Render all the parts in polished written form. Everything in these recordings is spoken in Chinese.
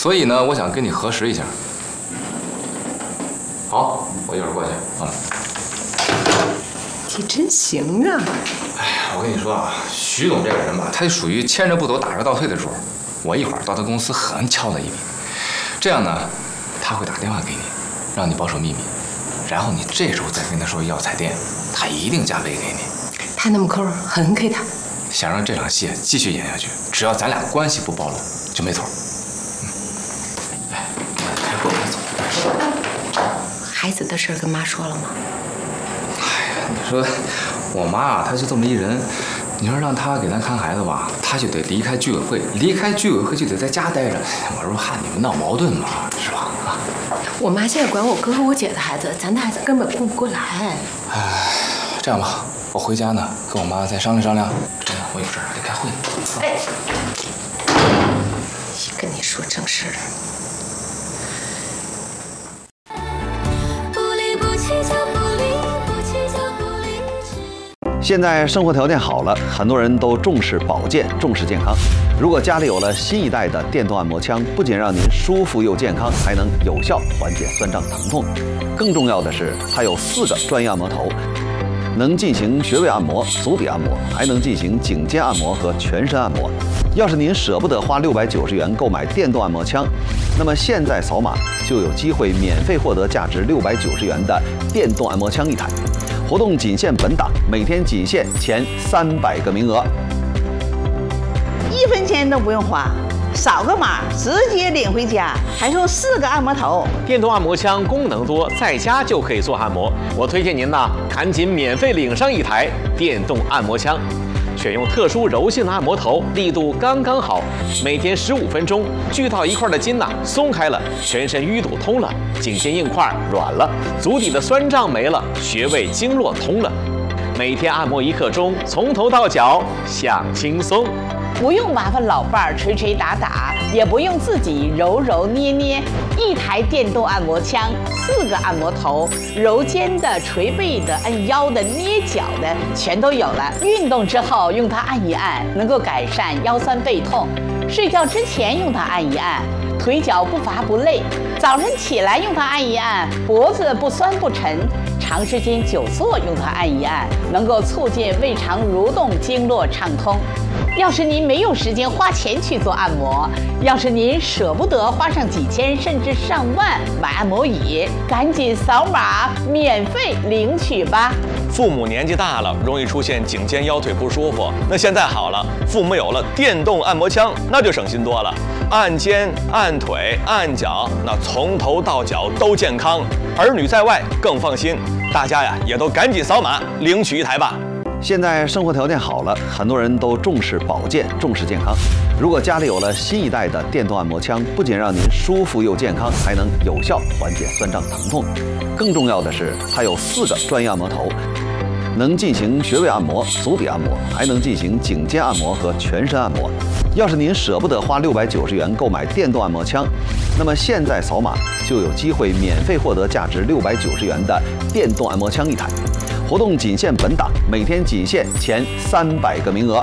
所以呢，我想跟你核实一下。好，我一会儿过去啊。 你真行啊！ 哎呀，我跟你说啊，徐总这个人吧，他就属于牵着不走，打着倒退的主。我一会儿到他公司狠敲他一笔，这样呢，他会打电话给你，让你保守秘密，然后你这时候再跟他说要彩电，他一定加倍给你。 他那么抠，狠给他。 想让这场戏继续演下去，只要咱俩关系不暴露，就没错。哎，开会快走。 孩子的事跟妈说了吗？ 哎呀，你说我妈啊，她就这么一人，你说让她给咱看孩子吧，她就得离开居委会，离开居委会就得在家待着。我说怕你们闹矛盾嘛，是吧？啊。 我妈现在管我哥和我姐的孩子，咱的孩子根本顾不过来。 哎，这样吧，我回家呢，跟我妈再商量商量。真的，我有事得开会。 哎，一跟你说正事儿。 现在生活条件好了，很多人都重视保健，重视健康。如果家里有了新一代的电动按摩枪，不仅让您舒服又健康，还能有效缓解酸胀疼痛。更重要的是，它有4个专业按摩头，能进行穴位按摩、足底按摩，还能进行颈肩按摩和全身按摩。要是您舍不得花690元购买电动按摩枪，那么现在扫码就有机会免费获得价值690元的电动按摩枪1台。活动仅限本档，每天仅限前300个名额 ，1分钱都不用花，扫个码直接领回家，还送4个按摩头。 电动按摩枪功能多，在家就可以做按摩。我推荐您呐，赶紧免费领上1台电动按摩枪。选用特殊柔性的按摩头，力度刚刚好，每天15分钟，聚到一块的筋松开了，全身淤堵通了，颈肩硬块软了，足底的酸胀没了，穴位经络通了。每天按摩1刻钟，从头到脚享轻松。 不用麻烦老伴儿捶捶打打，也不用自己揉揉捏捏，1台电动按摩枪，4个按摩头，揉肩的、捶背的、按腰的、捏脚的，全都有了。运动之后用它按一按，能够改善腰酸背痛；睡觉之前用它按一按，腿脚不乏不累；早晨起来用它按一按，脖子不酸不沉；长时间久坐用它按一按，能够促进胃肠蠕动，经络畅通。要是您没有时间花钱去做按摩，要是您舍不得花上几千甚至上万买按摩椅，赶紧扫码免费领取吧。 父母年纪大了，容易出现颈肩腰腿不舒服，那现在好了，父母有了电动按摩枪，那就省心多了。按肩、按腿、按脚，那从头到脚都健康，儿女在外更放心。大家呀，也都赶紧扫码领取1台吧。 现在生活条件好了，很多人都重视保健，重视健康。如果家里有了新一代的电动按摩枪，不仅让您舒服又健康，还能有效缓解酸胀疼痛。更重要的是，它有4个专业按摩头，能进行穴位按摩、足底按摩，还能进行颈肩按摩和全身按摩。要是您舍不得花690元购买电动按摩枪，那么现在扫码就有机会免费获得价值690元的电动按摩枪1台。活动仅限本档，每天仅限前300个名额。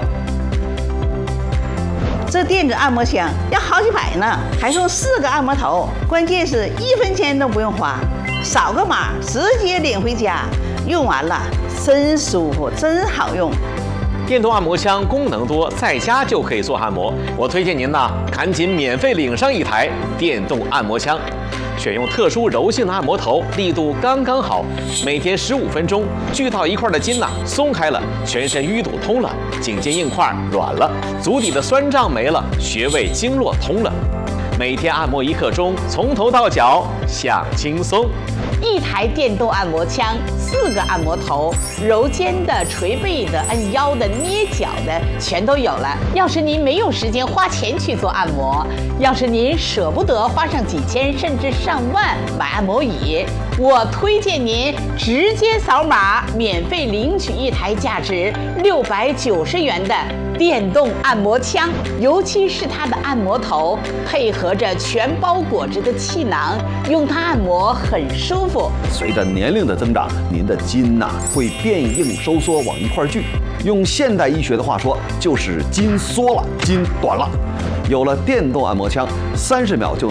这电子按摩枪要好几百呢，还送4个按摩头，关键是1分钱都不用花，扫个码直接领回家，用完了真舒服，真好用。 电动按摩枪功能多，在家就可以做按摩。我推荐您呐，赶紧免费领上1台电动按摩枪。选用特殊柔性的按摩头，力度刚刚好，每天15分钟，聚到一块的筋松开了，全身淤堵通了，颈肩硬块软了，足底的酸胀没了，穴位经络通了。每天按摩1刻钟，从头到脚享轻松。 1台电动按摩枪，4个按摩头，揉肩的、捶背的、按腰的、捏脚的，全都有了。要是您没有时间花钱去做按摩，要是您舍不得花上几千甚至上万买按摩椅，我推荐您直接扫码免费领取1台价值690元的电动按摩枪，尤其是它的按摩头配合着全包裹着的气囊，用它按摩很舒服。 随着年龄的增长，您的筋会变硬收缩往一块聚，用现代医学的话说，就是筋缩了，筋短了。有了电动按摩枪，30秒就